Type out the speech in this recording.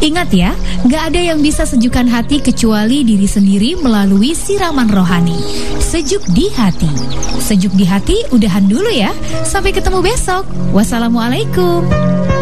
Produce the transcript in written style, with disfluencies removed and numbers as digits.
Ingat ya, gak ada yang bisa sejukkan hati kecuali diri sendiri melalui siraman rohani. Sejuk di hati. Sejuk di hati, udahan dulu ya. Sampai ketemu besok. Wassalamualaikum.